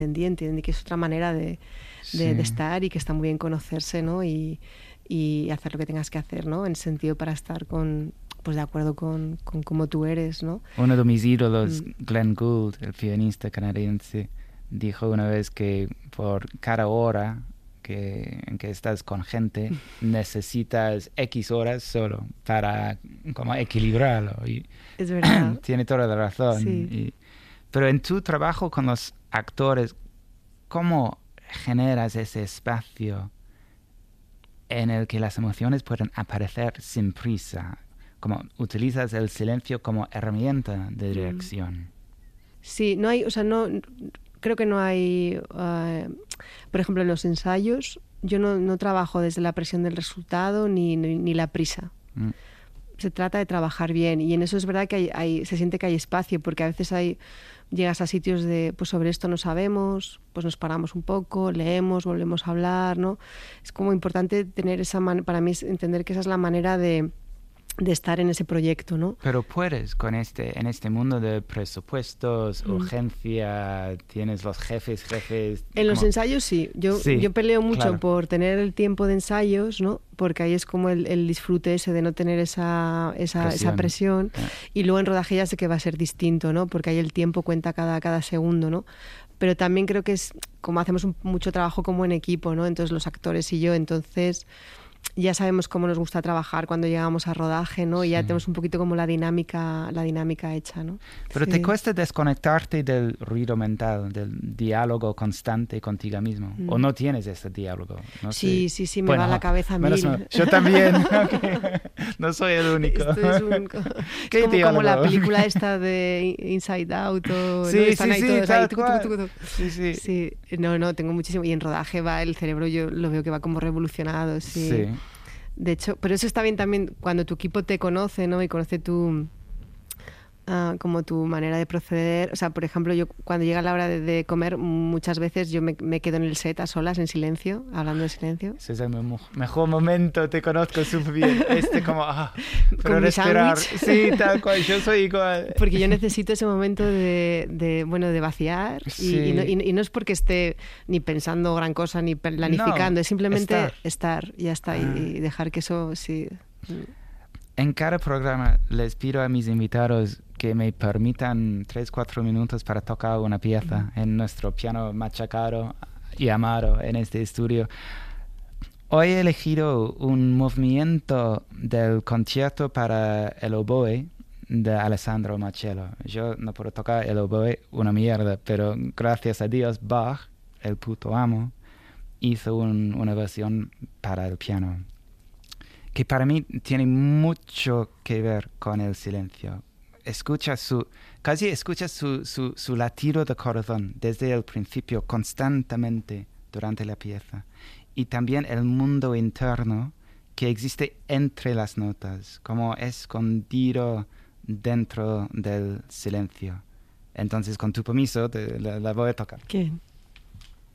entiende que es otra manera de estar y que está muy bien conocerse, ¿no? Y hacer lo que tengas que hacer, ¿no? En sentido para estar pues de acuerdo con cómo tú eres, ¿no? Uno de mis ídolos, Glenn Gould, el pianista canadiense, dijo una vez que por cada hora en que estás con gente, necesitas X horas solo para como equilibrarlo. Y es verdad. tiene toda la razón. Sí. Pero en tu trabajo con los actores, ¿cómo generas ese espacio en el que las emociones pueden aparecer sin prisa? ¿Cómo utilizas el silencio como herramienta de dirección? Sí, no hay, creo que no hay, por ejemplo, en los ensayos, yo no trabajo desde la presión del resultado ni la prisa. Se trata de trabajar bien, y en eso es verdad que se siente que hay espacio, porque a veces llegas a sitios de, pues sobre esto no sabemos, pues nos paramos un poco, leemos, volvemos a hablar, ¿no? Es como importante tener para mí es entender que esa es la manera de estar en ese proyecto, ¿no? Pero puedes en este mundo de presupuestos, urgencia, tienes los jefes. En los ensayos sí. Yo peleo mucho por tener el tiempo de ensayos, ¿no? Porque ahí es como el disfrute ese de no tener esa presión. Y luego en rodaje ya sé que va a ser distinto, ¿no? Porque ahí el tiempo cuenta cada segundo, ¿no? Pero también creo que es como hacemos mucho trabajo como en equipo, ¿no? Entonces los actores y yo, entonces ya sabemos cómo nos gusta trabajar cuando llegamos a rodaje, ¿no? Y ya tenemos un poquito como la dinámica hecha, ¿no? Pero ¿te cuesta desconectarte del ruido mental, del diálogo constante contigo mismo? ¿O no tienes ese diálogo? No sí, me va la cabeza a mil. Yo también. No soy el único. Esto es como la película esta de Inside Out. Sí. No, tengo muchísimo. Y en rodaje el cerebro yo lo veo que va como revolucionado, sí. De hecho, pero eso está bien también cuando tu equipo te conoce, ¿no? Y conoce como tu manera de proceder. O sea, por ejemplo, yo cuando llega la hora de comer, muchas veces yo me quedo en el set a solas, en silencio, hablando en silencio. Ese es el mejor momento, te conozco súper bien. Pero con respirar. Mi sí, tal cual, yo soy igual. Porque yo necesito ese momento de vaciar. Y no es porque esté ni pensando gran cosa, ni planificando, es simplemente estar, ya está, y dejar que eso, sí. En cada programa les pido a mis invitados que me permitan 3-4 minutos para tocar una pieza en nuestro piano machacado y amado en este estudio. Hoy he elegido un movimiento del concierto para el oboe de Alessandro Marcello. Yo no puedo tocar el oboe, una mierda, pero gracias a Dios Bach, el puto amo, hizo una versión para el piano, que para mí tiene mucho que ver con el silencio. Casi escuchas su latido de corazón desde el principio, constantemente durante la pieza. Y también el mundo interno que existe entre las notas, como escondido dentro del silencio. Entonces, con tu permiso, la voy a tocar. ¿Qué?